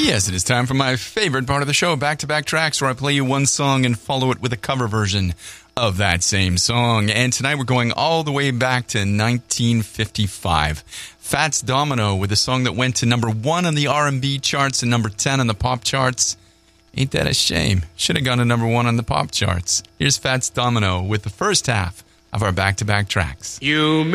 Yes, it is time for my favorite part of the show, Back-to-Back Tracks, where I play you one song and follow it with a cover version of that same song. And tonight we're going all the way back to 1955. Fats Domino with a song that went to number 1 on the R&B charts and number 10 on the pop charts. Ain't that a shame? Should have gone to number 1 on the pop charts. Here's Fats Domino with the first half of our Back-to-Back Tracks. You